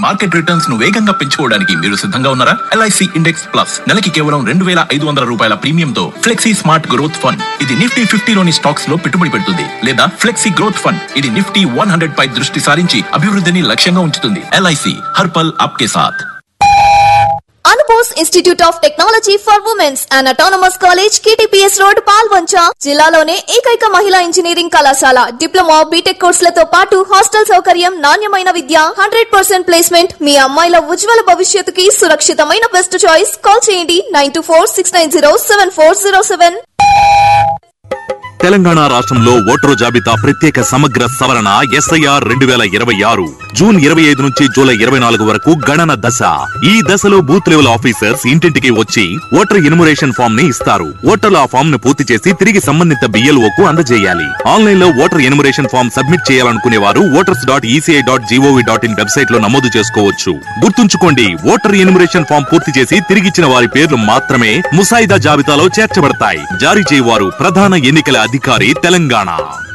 Market returns ను వేగంగా పెంచుకోవడానికి మీరు సిద్ధంగా ఉన్నారా? LIC ఇండెక్స్ ప్లస్ నెలకి కేవలం 2,500 రూపాయల ప్రీమియంతో ఫ్లెక్సీ స్మార్ట్ గ్రోత్ ఫండ్. ఇది నిఫ్టీ 50 లోని స్టాక్స్ లో పెట్టుబడి పెడుతుంది. లేదా ఫ్లెక్సీ గ్రోత్ ఫండ్, ఇది నిఫ్టీ 100 పై దృష్టి సారించి అభివృద్ధిని లక్ష్యంగా ఉంచుతుంది. LIC హర్ పల్ ఆప్కే సాథ్. Anubose institute of technology for women's and autonomous college, KTPS road, Palvancha. జిల్లాలోనే ఏకైక మహిళా ఇంజనీరింగ్ కళాశాల. డిప్లొమా, బీటెక్ కోర్సులతో పాటు హాస్టల్ సౌకర్యం, నాణ్యమైన విద్య, 100% ప్లేస్మెంట్. మీ అమ్మాయిల ఉజ్వల భవిష్యత్తుకి సురక్షితమైన బెస్ట్ చాయిస్. కాల్ చేయండి 9246907407. తెలంగాణ రాష్ట్రంలో ఓటరు జాబితా ప్రత్యేక సమగ్ర సవరణ SIR 2026 జూన్ 25 నుంచి జూలై 24 వరకు గణన దశ. ఈ దశలో బూత్ లెవెల్ ఆఫీసర్స్ ఇంటింటికి వచ్చి ఓటర్ ఎన్యుమరేషన్ ఫామ్ ని ఇస్తారు. ఓటర్లు ఆ ఫామ్ ను పూర్తి చేసి తిరిగి సంబంధిత BLO కు అందజేయాలి. ఆన్లైన్ లో ఓటర్ ఎన్యుమరేషన్ ఫామ్ సబ్మిట్ చేయాలనుకునే వారు voters.eci.gov.in వెబ్సైట్ లో నమోదు చేసుకోవచ్చు. గుర్తుంచుకోండి, ఓటర్ ఎన్యుమరేషన్ ఫామ్ పూర్తి చేసి తిరిగిచ్చిన వారి పేర్లు మాత్రమే ముసాయిదా జాబితాలో చేర్చబడతాయి. జారీ చేయవారు ప్రధాన ఎన్నికల అధికారి, తెలంగాణ.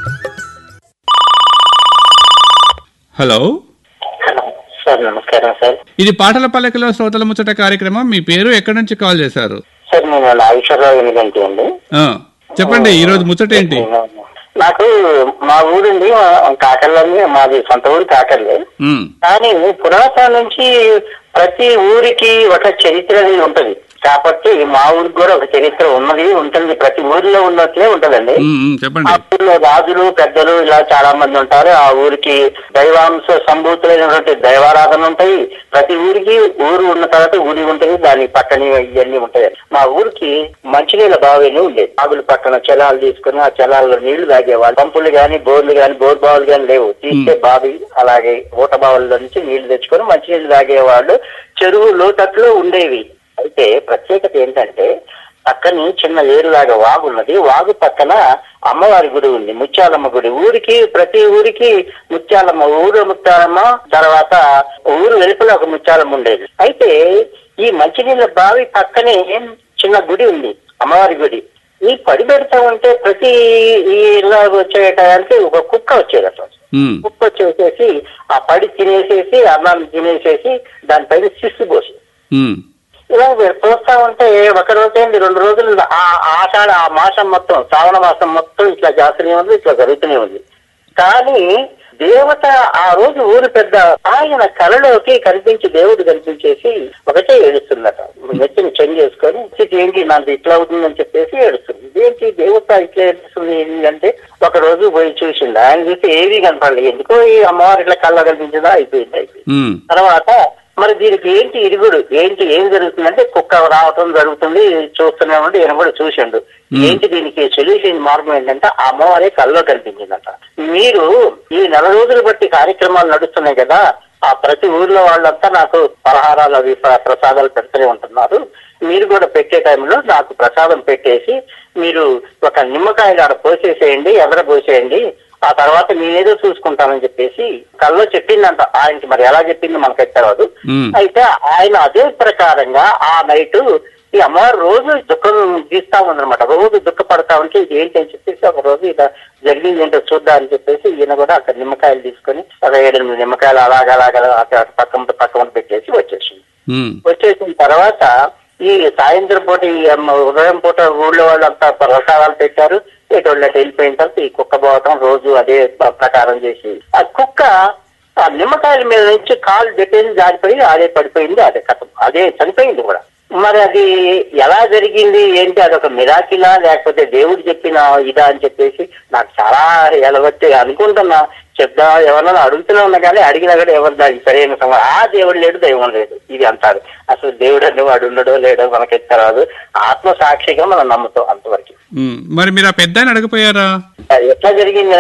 హలో సార్, నమస్కారం సార్. ఇది పాటల పల్లకిలో శ్రోతల ముచ్చట కార్యక్రమం. మీ పేరు, ఎక్కడి నుంచి కాల్ చేశారు? సార్, నేను నాగేశ్వరరావు ఎనిగంటి అండి. చెప్పండి, ఈ రోజు ముచ్చట ఏంటి? నాకు మా ఊరండి కాకర్లని, మాది సొంత ఊరు కాకర్లే. కానీ పురాతన నుంచి ప్రతి ఊరికి ఒక చరిత్ర అనేది ఉంటది. కాబట్టి మా ఊరికి కూడా ఒక చరిత్ర ఉంటుంది. ప్రతి ఊరిలో ఉన్నట్లే ఉంటదండి. ఆ ఊరిలో రాజులు, పెద్దలు ఇలా చాలా మంది ఉంటారు. ఆ ఊరికి దైవాంశ సంభూతులైనటువంటి దైవారాధన ఉంటాయి. ప్రతి ఊరికి ఊరు ఉన్న తర్వాత ఊరి ఉంటుంది, దాని పక్కన ఇవన్నీ ఉంటాయి. మా ఊరికి మంచినీళ్ళ బావిని ఉండేది. బావులు పక్కన చెలాలు తీసుకుని ఆ చెలాల్లో నీళ్లు తాగేవాళ్ళు. పంపులు గాని, బోర్లు గాని, బోర్ బావులు గాని లేవు. తీస్తే బావి, అలాగే ఊట బావుల నుంచి నీళ్లు తెచ్చుకొని మంచినీళ్లు తాగేవాళ్ళు. చెరువు లోతట్లో ఉండేవి. అయితే ప్రత్యేకత ఏంటంటే పక్కన చిన్న ఏరులాగా వాగు ఉన్నది. వాగు పక్కన అమ్మవారి గుడి ఉంది, ముత్యాలమ్మ గుడి. ప్రతి ఊరికి ముత్యాలమ్మ, ఊరు ముత్యాలమ్మ, తర్వాత ఊరు వెలుపల ఒక ముత్యాలమ్మ ఉండేది. అయితే ఈ మంచినీళ్ళ బావి పక్కనే చిన్న గుడి ఉంది, అమ్మవారి గుడి. ఈ పడి పెడతా ఉంటే ప్రతి ఇలా వచ్చే టయానికి ఒక కుక్క వచ్చేది. అసలు కుక్క వచ్చేసేసి ఆ పడి తినేసేసి, అన్నాన్ని తినేసేసి దానిపైన శిస్తు పోసి ఇలా చూస్తా ఉంటే ఒక రోజేంటి 2 రోజులు ఆ మాసం మొత్తం, శ్రావణ మాసం మొత్తం ఇట్లా చేస్తూనే ఉంది, ఇట్లా జరుగుతూనే ఉంది. కానీ దేవత ఆ రోజు ఊరు పెద్ద ఆయన కళలోకి దేవుడు కనిపించేసి ఒకటే ఏడుస్తుందట. నెత్తిని చెంగి చేసుకొని ఏంటి నాకు ఇట్లా అవుతుందని చెప్పేసి ఏడుస్తుంది. ఇదేంటి దేవత ఇట్లా ఏడుస్తుంది అంటే ఒక రోజు పోయి చూసింది. ఆయన చూసి ఏవి కనపడలేదు. ఎందుకో ఈ అమ్మవారి ఇట్లా కళ్ళ కనిపించిందా, అయిపోయింది. తర్వాత మరి దీనికి ఏంటి ఇరుగుడు, ఏం జరుగుతుందంటే కుక్క రావటం జరుగుతుంది. చూస్తూనే ఉండి ఈయన కూడా చూసిండు. ఏంటి దీనికి సొల్యూషన్ మార్గం ఏంటంటే అమ్మవారే కల్లో కనిపించిందట. మీరు ఈ 4 రోజులు బట్టి కార్యక్రమాలు నడుస్తున్నాయి కదా, ఆ ప్రతి ఊర్లో వాళ్ళంతా నాకు పలహారాలు అవి ప్రసాదాలు పెడుతూనే ఉంటున్నారు. మీరు కూడా పెట్టే టైంలో నాకు ప్రసాదం పెట్టేసి మీరు ఒక నిమ్మకాయలు ఆడ పోసేసేయండి, ఎదర పోసేయండి. ఆ తర్వాత నేనేదో చూసుకుంటానని చెప్పేసి కల్లో చెప్పిందంట. ఆయనకి మరి ఎలా చెప్పింది మనకైతే తెలియదు. అయితే ఆయన అదే ప్రకారంగా ఆ నైట్ ఈ అమ్మవారు రోజు దుఃఖం తీస్తా ఉందనమాట. రోజు దుఃఖపడతా ఉంటే ఇది ఏంటి అని చెప్పేసి ఒక రోజు ఇలా జరిగింది ఏంటో చూద్దాం అని చెప్పేసి ఈయన కూడా అక్కడ నిమ్మకాయలు తీసుకొని ఒక 7-8 నిమ్మకాయలు అలాగ పక్కన పెట్టేసి వచ్చేసిన తర్వాత ఈ సాయంత్రం పూట, ఈ ఉదయం పూట ఊళ్ళో వాళ్ళంతా ప్రసాదాలు పెట్టారు. ఎటువంటి వెళ్ళిపోయిన తర్వాత ఈ కుక్క పోవటం రోజు అదే ప్రకారం చేసి ఆ కుక్క ఆ నిమ్మకాయల మీద నుంచి కాలు పెట్టేసి జారిపోయి అదే పడిపోయింది. అదే చనిపోయింది కూడా. మరి అది ఎలా జరిగింది ఏంటి, అదొక మిరాకిలా లేకపోతే దేవుడు చెప్పిన ఇదా అని చెప్పేసి నాకు చాలా ఎలవచ్చి అనుకుంటున్నా. చెప్దా ఎవరన్నా అడుగుతూనే ఉన్నా కానీ అడిగినా కూడా ఎవరు దానికి సరైన ఆ దేవుడు లేడు, దైవం లేదు ఇది అంటారు. అసలు దేవుడు అంటే వాడు ఉండడో లేడో మనకి రాదు. ఆత్మ సాక్షిగా మనం నమ్ముతాం అంతవరకు. మరి మీరు ఆ పెద్ద అడగపోయారా ఎట్లా జరిగింది